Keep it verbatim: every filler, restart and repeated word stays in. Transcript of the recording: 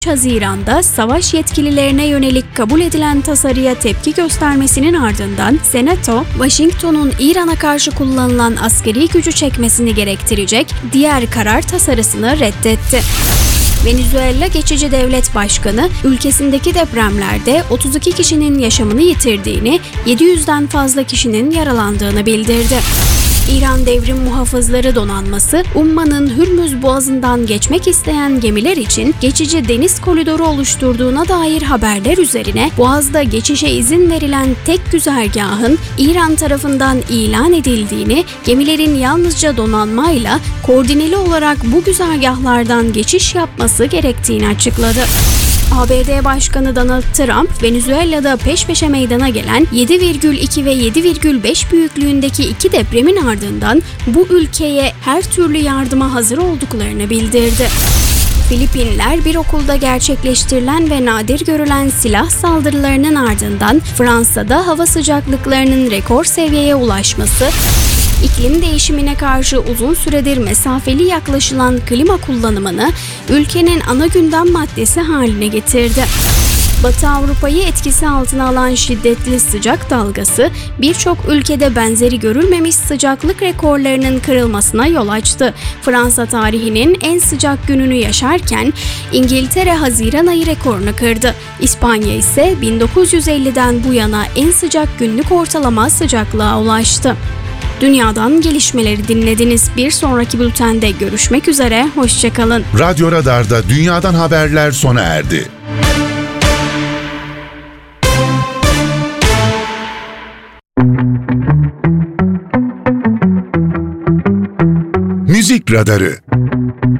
Haziran'da savaş yetkililerine yönelik kabul edilen tasarıya tepki göstermesinin ardından Senato, Washington'un İran'a karşı kullanılan askeri gücü çekmesini gerektirecek diğer karar tasarısını reddetti. Venezuela Geçici Devlet Başkanı, ülkesindeki depremlerde otuz iki kişinin yaşamını yitirdiğini, yedi yüzden fazla kişinin yaralandığını bildirdi. İran Devrim Muhafızları Donanması, Umman'ın Hürmüz Boğazı'ndan geçmek isteyen gemiler için geçici deniz koridoru oluşturduğuna dair haberler üzerine Boğaz'da geçişe izin verilen tek güzergahın İran tarafından ilan edildiğini, gemilerin yalnızca donanmayla koordineli olarak bu güzergahlardan geçiş yapması gerektiğini açıkladı. A B D Başkanı Donald Trump, Venezuela'da peş peşe meydana gelen yedi virgül iki ve yedi virgül beş büyüklüğündeki iki depremin ardından bu ülkeye her türlü yardıma hazır olduklarını bildirdi. Filipinler, bir okulda gerçekleştirilen ve nadir görülen silah saldırılarının ardından Fransa'da hava sıcaklıklarının rekor seviyeye ulaşması, İklim değişimine karşı uzun süredir mesafeli yaklaşılan klima kullanımını ülkenin ana gündem maddesi haline getirdi. Batı Avrupa'yı etkisi altına alan şiddetli sıcak dalgası birçok ülkede benzeri görülmemiş sıcaklık rekorlarının kırılmasına yol açtı. Fransa tarihinin en sıcak gününü yaşarken İngiltere Haziran ayı rekorunu kırdı. İspanya ise bin dokuz yüz elliden bu yana en sıcak günlük ortalama sıcaklığa ulaştı. Dünyadan gelişmeleri dinlediniz. Bir sonraki bültende görüşmek üzere, hoşçakalın. Radyo Radar'da dünyadan haberler sona erdi. Müzik Radarı.